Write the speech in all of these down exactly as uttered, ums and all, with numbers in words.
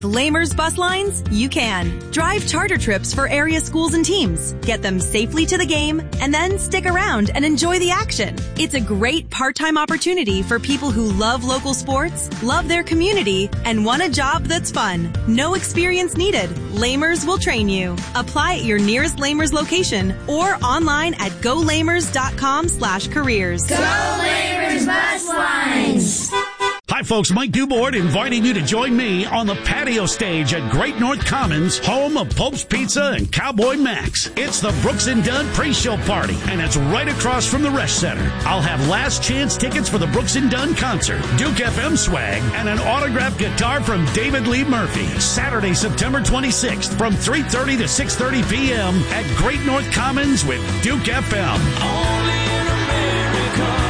Lamers Bus Lines, you can. Drive charter trips for area schools and teams. Get them safely to the game, and then stick around and enjoy the action. It's a great part-time opportunity for people who love local sports, love their community, and want a job that's fun. No experience needed. Lamers will train you. Apply at your nearest Lamers location or online at golamers.com slash careers. Go Lamers Bus Lines! Hi, folks. Mike Dubord inviting you to join me on the patio stage at Great North Commons, home of Pope's Pizza and Cowboy Max. It's the Brooks and Dunn pre-show party, and it's right across from the Resch Center. I'll have last chance tickets for the Brooks and Dunn concert, Duke F M swag, and an autographed guitar from David Lee Murphy. Saturday, September twenty-sixth from three thirty to six thirty p.m. at Great North Commons with Duke F M. Only in America.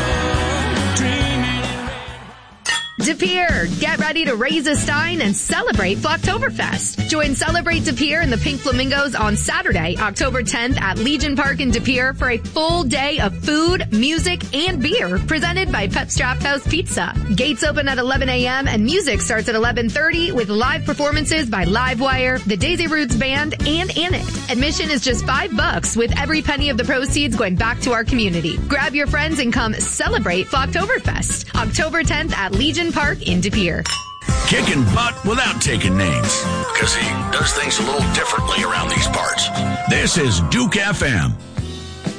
De Pere, get ready to raise a stein and celebrate Flocktoberfest. Join Celebrate De Pere and the Pink Flamingos on Saturday, October tenth at Legion Park in De Pere for a full day of food, music, and beer presented by Pep's Draft House Pizza. Gates open at eleven a.m. and music starts at eleven thirty with live performances by Livewire, the Daisy Roots Band, and Annette. Admission is just five bucks with every penny of the proceeds going back to our community. Grab your friends and come celebrate Flocktoberfest. October tenth at Legion Park in De Pere. Kicking butt without taking names, because he does things a little differently around these parts. This is Duke F M.